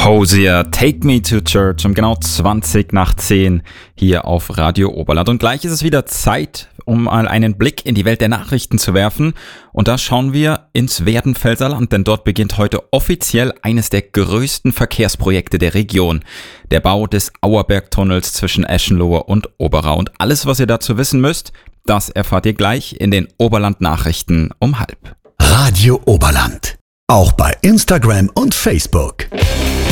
Hozier, Take Me to Church um genau 20 nach 10 hier auf Radio Oberland. Und gleich ist es wieder Zeit, um mal einen Blick in die Welt der Nachrichten zu werfen. Und da schauen wir ins Werdenfelser Land, denn dort beginnt heute offiziell eines der größten Verkehrsprojekte der Region. Der Bau des Auerbergtunnels zwischen Eschenlohe und Oberau. Und alles, was ihr dazu wissen müsst, das erfahrt ihr gleich in den Oberland-Nachrichten um 12:30. Radio Oberland. Auch bei Instagram und Facebook.